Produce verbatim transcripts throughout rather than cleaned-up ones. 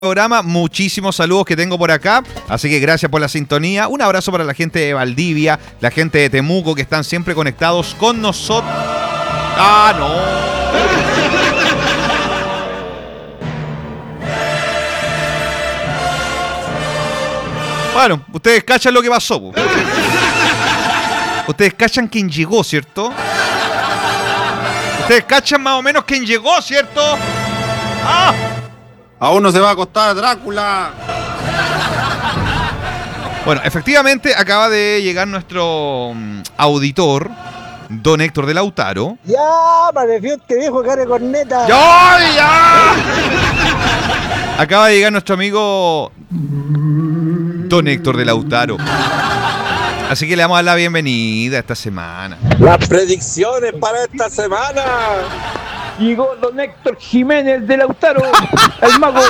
Programa, muchísimos saludos que tengo por acá, así que gracias por la sintonía. Un abrazo para la gente de Valdivia, la gente de Temuco que están siempre conectados con nosotros. ¡Ah, no! Bueno, ustedes cachan lo que pasó. Po. Ustedes cachan quién llegó, ¿cierto? Ustedes cachan más o menos quién llegó, ¿cierto? ¡Ah! Aún no se va a acostar Drácula. Bueno, efectivamente acaba de llegar nuestro um, auditor, don Héctor de Lautaro. Ya, pareció este viejo cara de corneta. ¡Ya, ya! Acaba de llegar nuestro amigo don Héctor de Lautaro. Así que le damos la bienvenida esta semana. Las predicciones para esta semana. Llegó don Héctor Jiménez de Lautaro, el mago.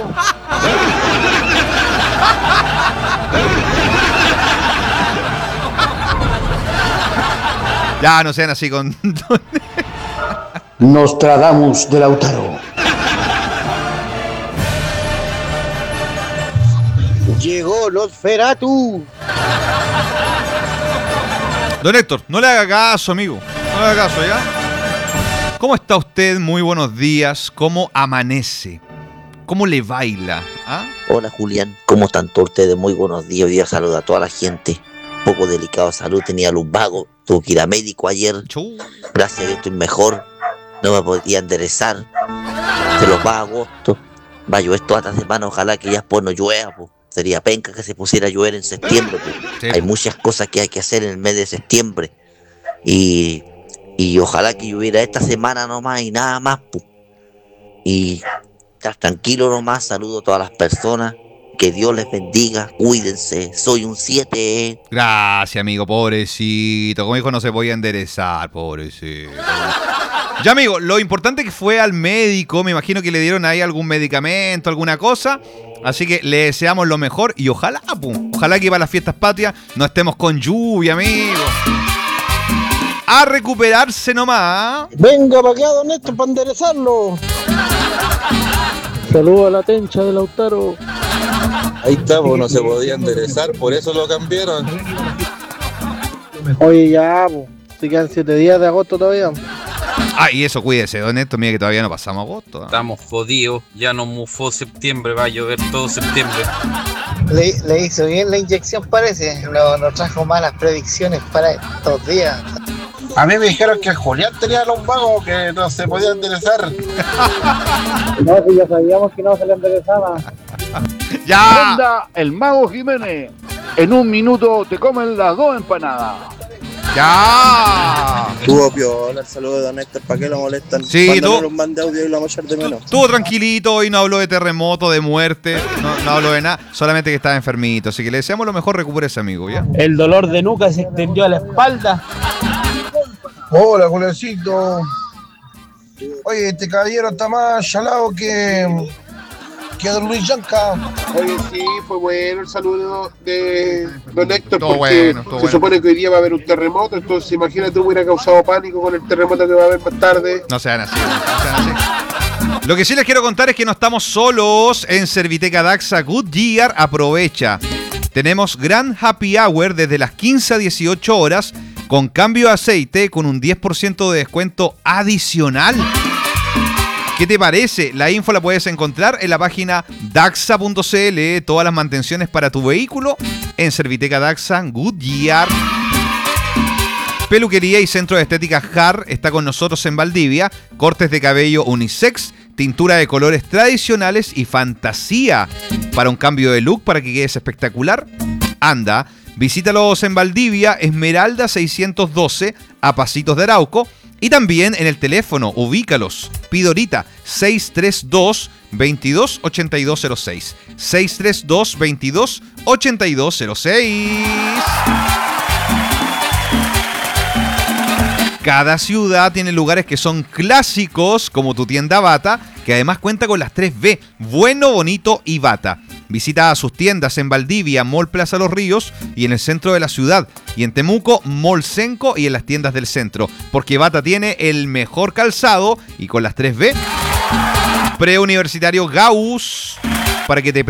Ya, no sean así con... Nostradamus de Lautaro. Llegó Nosferatu. Don Héctor, no le haga caso, amigo. No le haga caso, ¿ya? ¿Cómo está usted? Muy buenos días. ¿Cómo amanece? ¿Cómo le baila? ¿Ah? Hola Julián, ¿cómo están todos ustedes? Muy buenos días. Hoy día saludo a toda la gente. Un poco delicado de salud, tenía luz vago. Tuve que ir a médico ayer. Chau. Gracias a Dios estoy mejor. No me podía enderezar. Se los va a agosto. Va a llover toda esta semana. Ojalá que ya después no llueva. Po. Sería penca que se pusiera a llover en septiembre. Sí. Hay muchas cosas que hay que hacer en el mes de septiembre. Y... Y ojalá que lloviera esta semana nomás y nada más. Pu. Y estar tranquilo nomás. Saludo a todas las personas. Que Dios les bendiga. Cuídense. Soy un siete. Gracias, amigo. Pobrecito. Como dijo, no se podía enderezar. Pobrecito. Ya, amigo, lo importante que fue al médico. Me imagino que le dieron ahí algún medicamento, alguna cosa. Así que le deseamos lo mejor. Y ojalá, pu, ojalá que para las fiestas patrias no estemos con lluvia, amigo. A recuperarse nomás. Venga para acá, don Néstor, para enderezarlo. Saludos a la tencha de Lautaro. Ahí está, pues no se podía enderezar, por eso lo cambiaron. Oye, ya, pues. Se quedan siete días de agosto todavía. Ah, y eso, cuídese, don Néstor. Mira que todavía no pasamos agosto. ¿eh? Estamos jodidos, ya nos mufó septiembre, va a llover todo septiembre. Le, le hizo bien la inyección, parece. No, no trajo malas predicciones para estos días. A mí me dijeron que Julián tenía los vagos que no se podía enderezar. No, si ya sabíamos que no se le enderezaba. ¡Ya! Anda el mago Jiménez. En un minuto te comen las dos empanadas. ¡Ya! Tuvo piola el saludo de don Héctor, ¿para qué lo molestan? Sí, Mándale tú- un man de audio y lo vamos a echar de menos. Estuvo tranquilito, hoy no habló de terremoto, de muerte, no, no habló de nada, solamente que estaba enfermito. Así que le deseamos lo mejor, recupere ese amigo, ¿ya? El dolor de nuca se extendió a la espalda. Hola, Juliancito. Oye, este caballero está más chalado que, que Don Luis Yanca. Oye, sí, fue bueno el saludo de don Héctor, Todo porque bueno, todo se bueno. supone que hoy día va a haber un terremoto, entonces imagínate, hubiera causado pánico con el terremoto que va a haber más tarde. No sean así, no sean así. Lo que sí les quiero contar es que no estamos solos en Serviteca Daxa Goodyear. Aprovecha. Tenemos gran happy hour desde las quince a dieciocho horas con cambio de aceite con un diez por ciento de descuento adicional. ¿Qué te parece? La info la puedes encontrar en la página daxa punto c l. Todas las mantenciones para tu vehículo en Serviteca Daxa Goodyear. Peluquería y Centro de Estética J A R está con nosotros en Valdivia. Cortes de cabello unisex, tintura de colores tradicionales y fantasía para un cambio de look para que quedes espectacular. Anda, visítalos en Valdivia, Esmeralda seiscientos doce, a Pasitos de Arauco. Y también en el teléfono, ubícalos. Pido ahorita seis tres dos, veintidós, ochenta y dos cero seis. seis tres dos, veintidós, ochenta y dos cero seis. Cada ciudad tiene lugares que son clásicos, como tu tienda Bata, que además cuenta con las tres B, bueno, bonito y Bata. Visita sus tiendas en Valdivia, Mall Plaza Los Ríos y en el centro de la ciudad. Y en Temuco, Mall Senco y en las tiendas del centro. Porque Bata tiene el mejor calzado y con las tres B. Preuniversitario Gauss. para que te